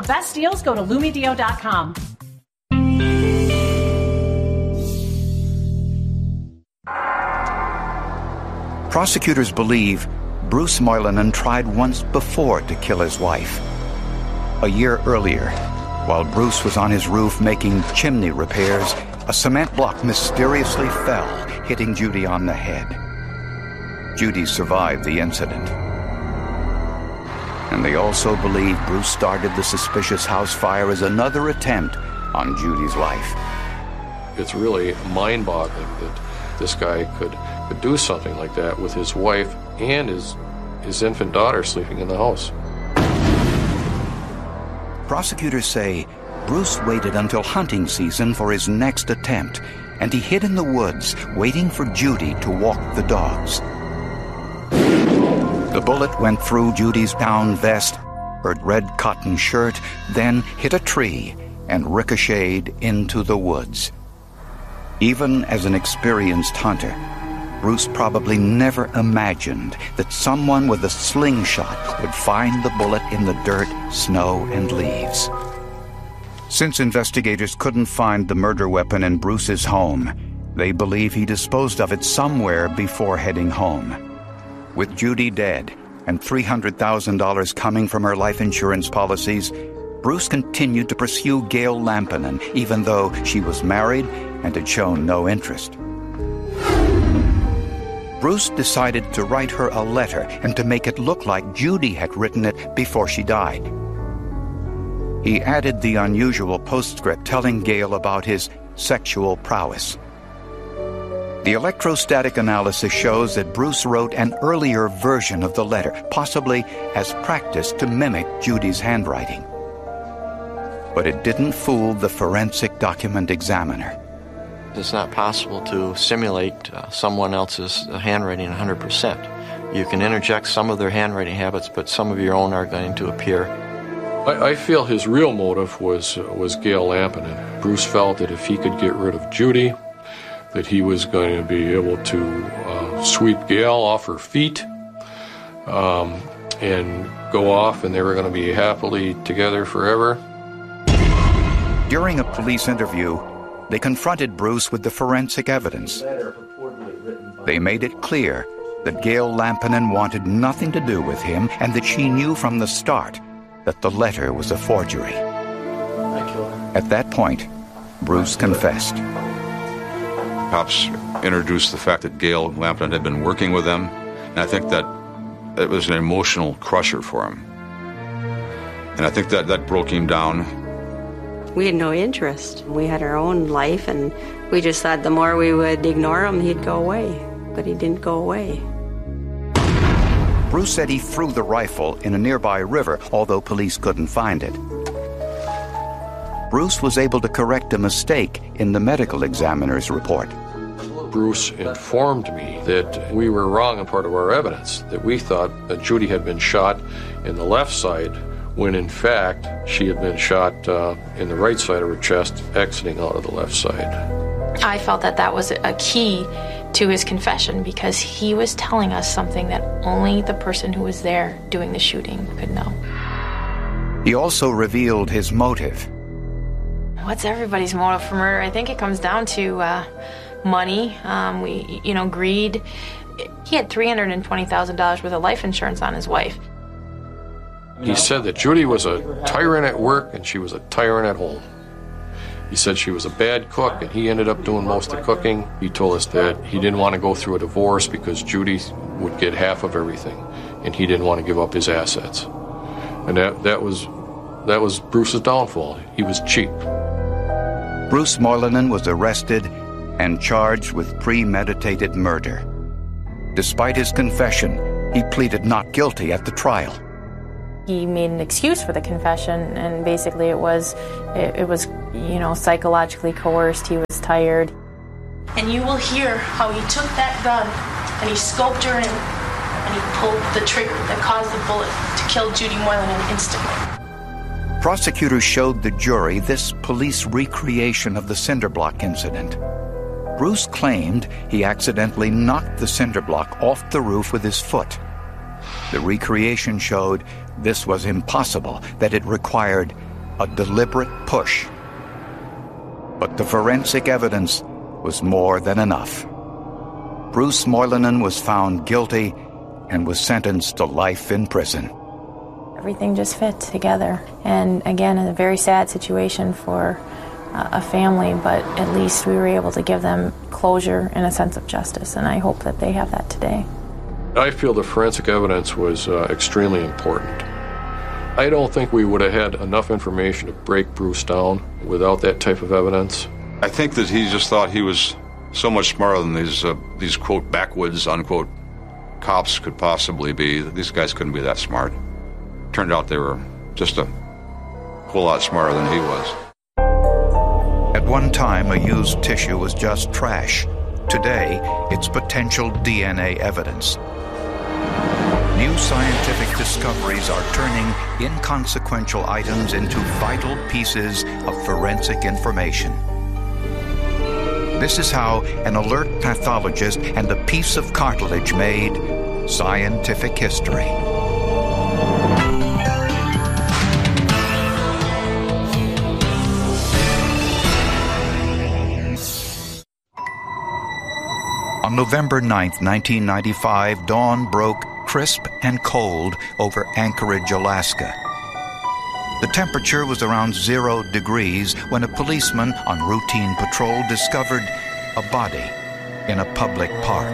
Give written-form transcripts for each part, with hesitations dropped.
best deals, go to LumiDeo.com. Prosecutors believe Bruce Moylanen tried once before to kill his wife. A year earlier, while Bruce was on his roof making chimney repairs, a cement block mysteriously fell, hitting Judy on the head. Judy survived the incident. And they also believe Bruce started the suspicious house fire as another attempt on Judy's life. It's really mind-boggling that this guy could do something like that with his wife and his infant daughter sleeping in the house. Prosecutors say Bruce waited until hunting season for his next attempt, and he hid in the woods, waiting for Judy to walk the dogs. The bullet went through Judy's down vest, her red cotton shirt, then hit a tree and ricocheted into the woods. Even as an experienced hunter, Bruce probably never imagined that someone with a slingshot would find the bullet in the dirt, snow, and leaves. Since investigators couldn't find the murder weapon in Bruce's home, they believe he disposed of it somewhere before heading home. With Judy dead and $300,000 coming from her life insurance policies, Bruce continued to pursue Gail Lampinen, even though she was married and had shown no interest. Bruce decided to write her a letter and to make it look like Judy had written it before she died. He added the unusual postscript telling Gail about his sexual prowess. The electrostatic analysis shows that Bruce wrote an earlier version of the letter, possibly as practice to mimic Judy's handwriting. But it didn't fool the forensic document examiner. It's not possible to simulate someone else's handwriting 100%. You can interject some of their handwriting habits, but some of your own are going to appear. I feel his real motive was Gail Lampinen. Bruce felt that if he could get rid of Judy, that he was going to be able to sweep Gail off her feet and go off, and they were going to be happily together forever. During a police interview, they confronted Bruce with the forensic evidence. They made it clear that Gail Lampinen wanted nothing to do with him and that she knew from the start that the letter was a forgery. At that point, Bruce confessed. Cops introduced the fact that Gail Lampinen had been working with them, and I think that it was an emotional crusher for him. And I think that broke him down. We had no interest. We had our own life, and we just thought the more we would ignore him, he'd go away. But he didn't go away. Bruce said he threw the rifle in a nearby river, although police couldn't find it. Bruce was able to correct a mistake in the medical examiner's report. Bruce informed me that we were wrong in part of our evidence, that we thought that Judy had been shot in the left side, when in fact she had been shot in the right side of her chest, exiting out of the left side. I felt that was a key to his confession, because he was telling us something that only the person who was there doing the shooting could know. He also revealed his motive. What's everybody's motive for murder? I think it comes down to money, greed. He had $320,000 worth of life insurance on his wife. He said that Judy was a tyrant at work and she was a tyrant at home. He said she was a bad cook and he ended up doing most of the cooking. He told us that he didn't want to go through a divorce because Judy would get half of everything and he didn't want to give up his assets. And that was Bruce's downfall. He was cheap. Bruce Moylanen was arrested and charged with premeditated murder. Despite his confession, he pleaded not guilty at the trial. He made an excuse for the confession, and basically it was psychologically coerced. He was tired. And you will hear how he took that gun and he scoped her in and he pulled the trigger that caused the bullet to kill Judy Moylanen instantly. Prosecutors showed the jury this police recreation of the cinder block incident. Bruce claimed he accidentally knocked the cinder block off the roof with his foot. The recreation showed this was impossible, that it required a deliberate push. But the forensic evidence was more than enough. Bruce Moylanen was found guilty and was sentenced to life in prison. Everything just fit together. And again, a very sad situation for a family, but at least we were able to give them closure and a sense of justice, and I hope that they have that today. I feel the forensic evidence was extremely important. I don't think we would have had enough information to break Bruce down without that type of evidence. I think that he just thought he was so much smarter than these quote, backwoods, unquote, cops could possibly be. These guys couldn't be that smart. Turned out they were just a whole lot smarter than he was. At one time, a used tissue was just trash. Today, it's potential DNA evidence. New scientific discoveries are turning inconsequential items into vital pieces of forensic information. This is how an alert pathologist and a piece of cartilage made scientific history. On November 9th, 1995, dawn broke crisp and cold over Anchorage, Alaska. The temperature was around 0 degrees when a policeman on routine patrol discovered a body in a public park.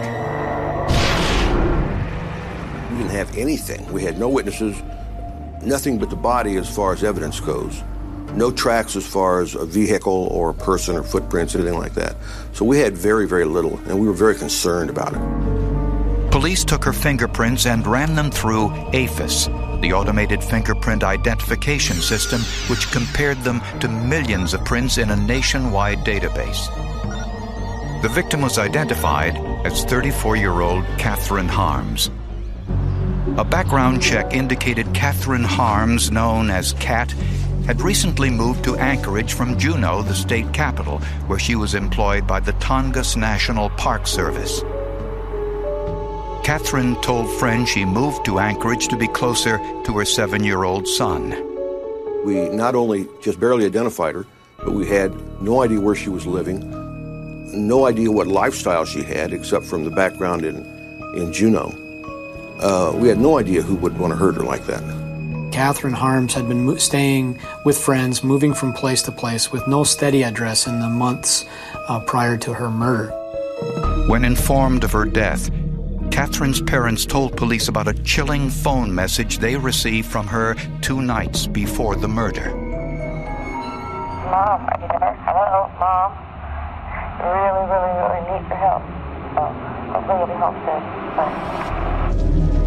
We didn't have anything. We had no witnesses, nothing but the body as far as evidence goes. No tracks as far as a vehicle or a person or footprints, anything like that. So we had very, very little, and we were very concerned about it. Police took her fingerprints and ran them through AFIS, the automated fingerprint identification system, which compared them to millions of prints in a nationwide database. The victim was identified as 34-year-old Catherine Harms. A background check indicated Catherine Harms, known as Cat, had recently moved to Anchorage from Juneau, the state capital, where she was employed by the Tongass National Park Service. Catherine told friends she moved to Anchorage to be closer to her 7-year-old son. We not only just barely identified her, but we had no idea where she was living, no idea what lifestyle she had, except from the background in Juneau. We had no idea who would want to hurt her like that. Catherine Harms had been staying with friends, moving from place to place with no steady address in the months prior to her murder. When informed of her death, Catherine's parents told police about a chilling phone message they received from her 2 nights before the murder. Mom, are you there? Hello, Mom. Really, really, really need your help. Hopefully you'll be home soon. Bye.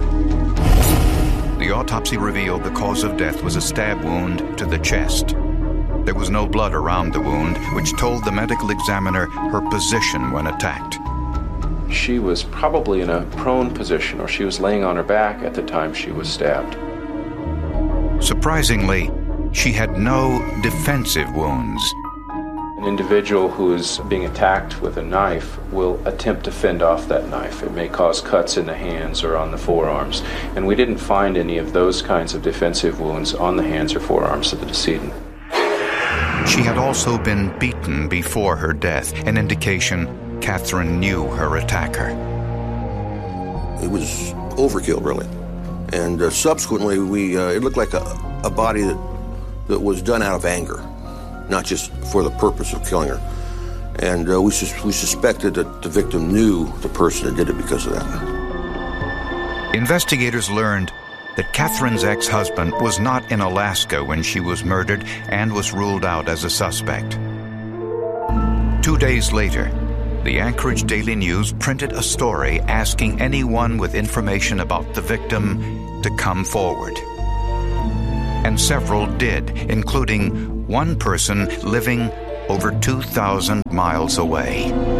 The autopsy revealed the cause of death was a stab wound to the chest. There was no blood around the wound, which told the medical examiner her position when attacked. She was probably in a prone position, or she was laying on her back at the time she was stabbed. Surprisingly, she had no defensive wounds. An individual who is being attacked with a knife will attempt to fend off that knife. It may cause cuts in the hands or on the forearms, and we didn't find any of those kinds of defensive wounds on the hands or forearms of the decedent. She had also been beaten before her death, an indication Catherine knew her attacker. It was overkill, really. And subsequently, it looked like a body that was done out of anger, not just for the purpose of killing her. And we suspected that the victim knew the person that did it because of that. Investigators learned that Catherine's ex-husband was not in Alaska when she was murdered and was ruled out as a suspect. 2 days later, the Anchorage Daily News printed a story asking anyone with information about the victim to come forward. And several did, including one person living over 2,000 miles away.